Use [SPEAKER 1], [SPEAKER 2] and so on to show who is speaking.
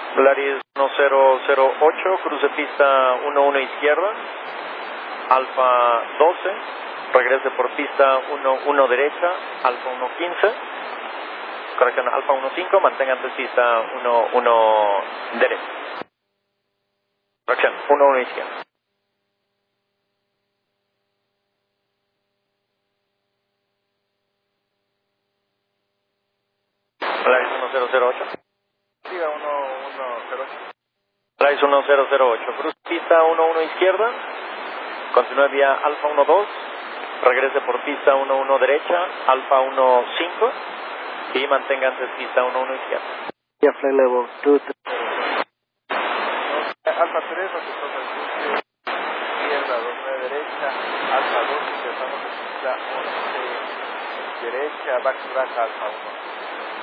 [SPEAKER 1] Polaris 1008, cruce pista 11 izquierda, Alfa 12, regrese por pista 11 derecha, Alfa 115, corrección, Alfa 15, mantenga antes pista 11 derecha, corrección, 11 izquierda. Polaris 1008. Siga 1108. Polaris 1008, cruce pista 11 izquierda, continúe vía Alfa 12, regrese por pista 11 derecha, Alfa 15 y mantenga antes pista 11 izquierda.
[SPEAKER 2] Yeah, flight level 23.
[SPEAKER 1] Alfa 3, receptor del cruce, izquierda 29 derecha, Alfa 2, empezamos en pista 11 derecha, back to back Alfa 1.